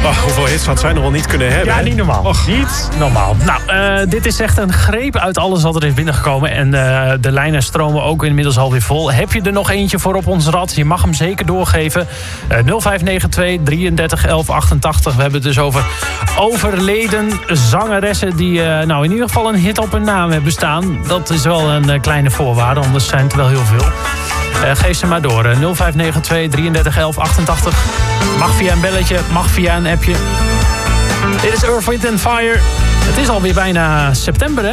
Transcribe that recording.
Hoeveel hits had zij nog wel niet kunnen hebben? Ja, niet normaal. Niet normaal. Nou, dit is echt een greep uit alles wat er is binnengekomen. En de lijnen stromen ook inmiddels alweer vol. Heb je er nog eentje voor op ons rad? Je mag hem zeker doorgeven. 0592 33 11 88. We hebben het dus over overleden zangeressen die in ieder geval een hit op hun naam hebben staan. Dat is wel een kleine voorwaarde, anders zijn het wel heel veel. Geef ze maar door. 0592 33 11 88. Mag via een belletje, mag via een appje. Dit is Earth, Wind & Fire. Het is alweer bijna september, hè?